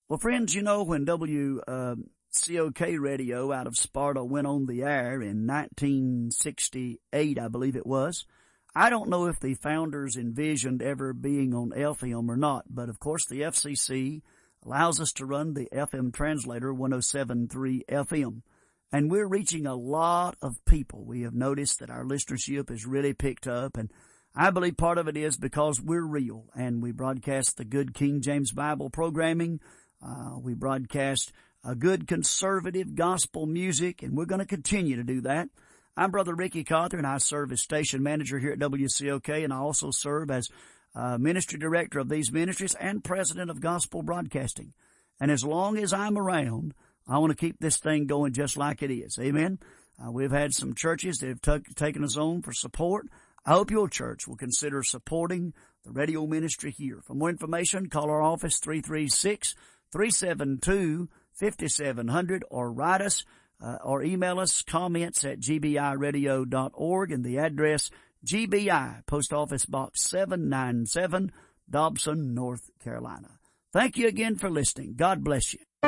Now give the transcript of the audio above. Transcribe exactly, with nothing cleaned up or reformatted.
Well, friends, you know, when W C O K Radio out of Sparta went on the air in nineteen sixty-eight, I believe it was, I don't know if the founders envisioned ever being on F M or not, but of course the F C C allows us to run the F M translator one oh seven point three F M. And we're reaching a lot of people. We have noticed that our listenership has really picked up, and I believe part of it is because we're real, and we broadcast the good King James Bible programming. Uh, we broadcast a good conservative gospel music, and we're going to continue to do that. I'm Brother Ricky Cawthorn, and I serve as station manager here at W C O K, and I also serve as uh, ministry director of these ministries and president of gospel broadcasting. And as long as I'm around, I want to keep this thing going just like it is. Amen. Uh, we've had some churches that have t- taken us on for support. I hope your church will consider supporting the radio ministry here. For more information, call our office three three six, three seven two, five seven zero zero or write us uh, or email us comments at g b i radio dot org, and the address G B I, Post Office Box seven ninety-seven, Dobson, North Carolina. Thank you again for listening. God bless you.